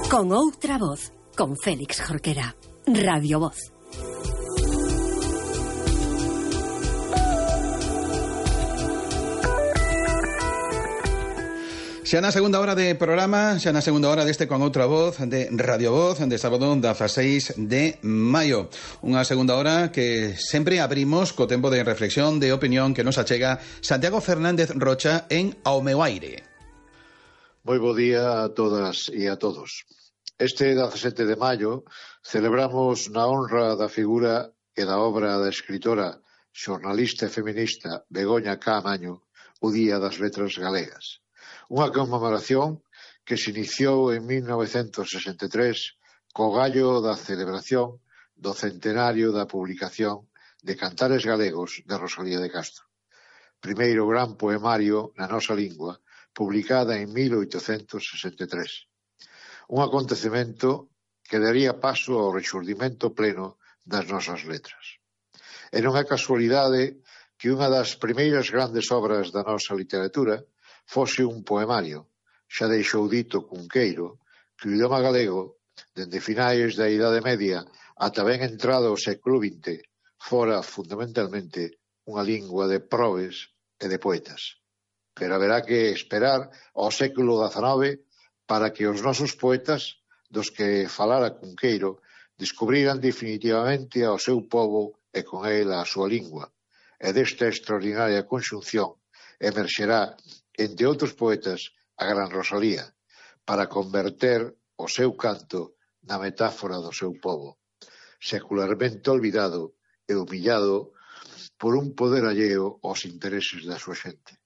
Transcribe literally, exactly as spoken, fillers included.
Con outra voz, con Félix Jorquera. Radio Voz. Xa na segunda hora de programa, xa na segunda hora deste Con Outra Voz de Radio Voz, de sábado dezaseis de maio. Unha segunda hora que sempre abrimos co tempo de reflexión, de opinión que nos achega Santiago Fernández Rocha en Ao meu aire. Moi bo día a todas e a todos. Este dezasete de maio celebramos na honra da figura e da obra da escritora, xornalista e feminista Begoña Caamaño o Día das Letras Galegas. Unha conmemoración que se iniciou en mil novecentos sesenta e tres co gallo da celebración do centenario da publicación de Cantares Galegos de Rosalía de Castro, primeiro gran poemario na nosa lingua, publicada en mil oitocentos sesenta e tres. Un acontecemento que daría paso ao rexurdimento pleno das nosas letras. E non é casualidade que unha das primeiras grandes obras da nosa literatura fose un poemario. Xa deixou dito Cunqueiro que o idioma galego, dende finais da Idade Media ata ben entrado ao século vinte, fora fundamentalmente unha lingua de probes e de poetas. Pero haberá que esperar ao século dezanove para que os nosos poetas, dos que falara Cunqueiro, descubriran definitivamente ao seu pobo e con el a súa lingua. E desta extraordinaria conxunción emerxerá, entre outros poetas, a gran Rosalía, para converter o seu canto na metáfora do seu pobo, secularmente olvidado e humillado por un poder alleo aos intereses da súa xente.